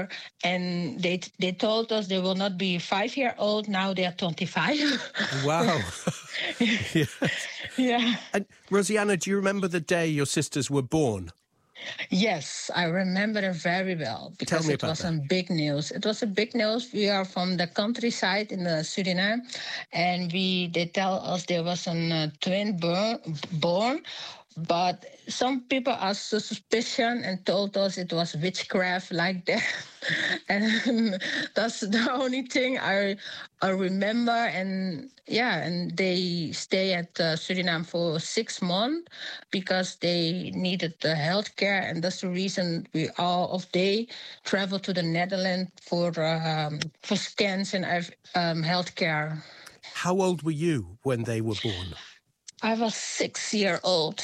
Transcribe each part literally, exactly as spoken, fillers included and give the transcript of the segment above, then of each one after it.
together, and they they told us they will not be five year old. Now they are twenty-five. Wow. Yes. Yeah. And Rosianna, do you remember the day your sisters were born? Yes, I remember it very well because Tell me it about was that. a big news. It was a big news. We are from the countryside in the Suriname, and we they tell us there was a uh, twin born, born, but some people are so suspicious and told us it was witchcraft like that. And that's the only thing I I remember. And yeah, and they stay at uh, Suriname for six months because they needed the health care, and that's the reason we all of they travel to the Netherlands for um, for scans and um, health care. How old were you when they were born? I was six year old.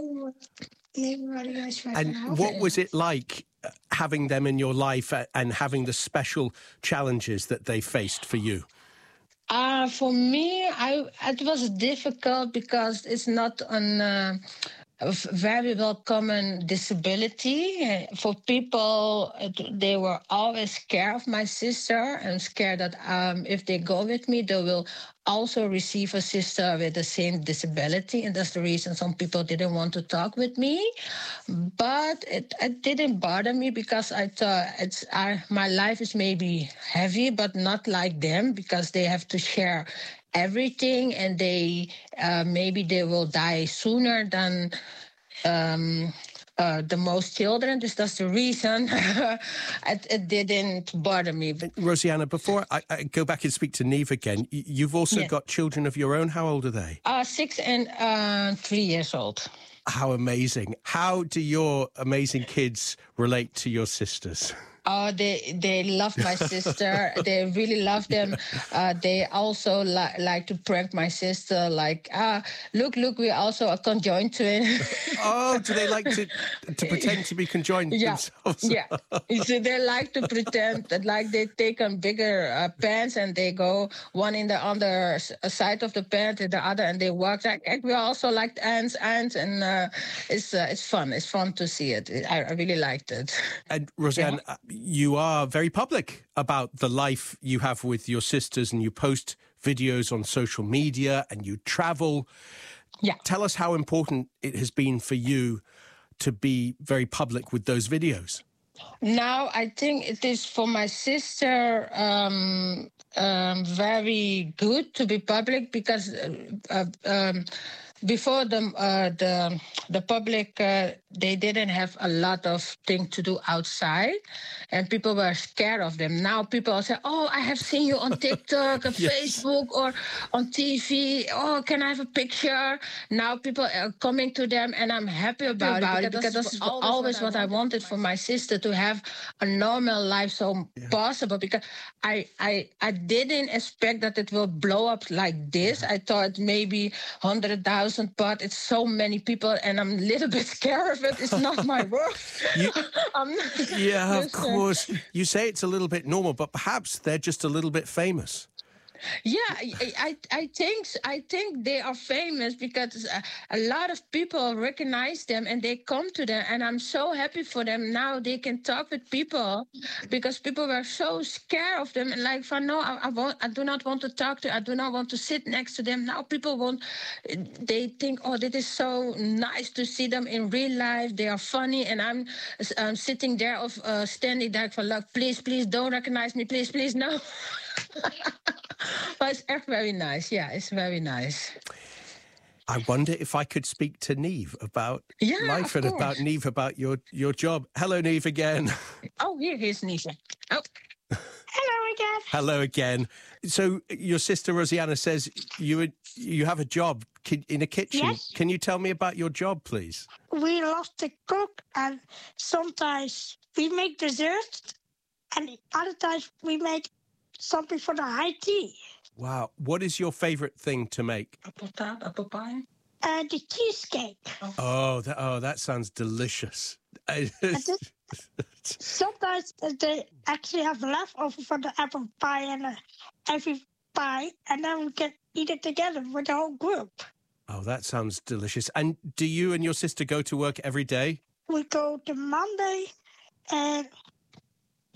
And what was it like uh, having them in your life uh, and having the special challenges that they faced for you? Uh, for me, I it was difficult because it's not an uh, a very well common disability. Uh, For people, it- they were always scared of my sister and scared that um, if they go with me, they will also receive a sister with the same disability. And that's the reason some people didn't want to talk with me. But it, it didn't bother me because I thought it's I, my life is maybe heavy, but not like them because they have to share everything, and they uh, maybe they will die sooner than um, uh, the most children. This that's the reason it, it didn't bother me. Rosianna, before I, I go back and speak to Neve again, y- you've also Yeah. got children of your own. How old are they? Uh, six and uh, three years old. How amazing. How do your amazing kids relate to your sisters? Oh, they they love my sister. They really love them. Uh, they also li- like to prank my sister. Like, ah, look, look, we also a conjoined twin. Oh, do they like to to pretend to be conjoined Yeah, themselves? yeah. So they like to pretend that, like, they take on bigger uh, pants and they go one in the other s- side of the pant and the other, and they walk like, like we also like ants, ants, and uh, it's uh, it's fun. It's fun to see it. I, I really liked it. And Roseanne, uh, you are very public about the life you have with your sisters, and you post videos on social media and you travel. Yeah. Tell us how important it has been for you to be very public with those videos. Now I think it is for my sister um, um, very good to be public because uh, uh, um, before the uh, the the public uh, they didn't have a lot of things to do outside, and people were scared of them. Now people say, "Oh, I have seen you on TikTok, or Yes. Facebook, or on T V. Oh, can I have a picture?" Now people are coming to them, and I'm happy about, about it it because because that's that's always, always what I wanted for my sister, to have a normal life, so possible. Because I, I I didn't expect that it will blow up like this. I thought maybe hundred thousand, but it's so many people, and I'm a little bit scared of it. It's not my work. You- I'm not, Yeah, of Yes, uh, course. You say it's a little bit normal, but perhaps they're just a little bit famous. Yeah, I, I, I think I think they are famous because a, a lot of people recognize them and they come to them, and I'm so happy for them. Now they can talk with people because people were so scared of them, and like, for no, I, I won't, I do not want to talk to, I do not want to sit next to them. Now people won't. They think, oh, this is so nice to see them in real life. They are funny, and I'm, um sitting there of uh, standing there for like, please, please don't recognize me, please, please, no. But it's echt very nice. Yeah, it's very nice. I wonder if I could speak to Neve about Yeah, life of and about course. Neve, about your, your job. Hello, Neve, again. Oh, here is Nisha. Oh. Hello again. Hello again. So your sister Rosianna says you you have a job ki- in a kitchen. Yes. Can you tell me about your job, please? We love to cook, and sometimes we make dessert, and other times we make something for the high tea. Wow. What is your favorite thing to make? Apple tart, apple pie. And the cheesecake. Oh, that, oh, that sounds delicious. Sometimes they actually have leftover for the apple pie and uh, every pie, and then we can eat it together with the whole group. Oh, that sounds delicious. And do you and your sister go to work every day? We go to Monday, and